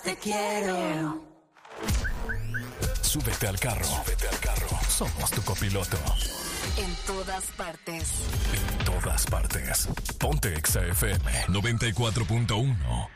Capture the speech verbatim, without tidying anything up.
te quiero. Súbete al carro. Súbete al carro. Somos tu copiloto. En todas partes. En todas partes. Ponte Exa F M noventa y cuatro punto uno.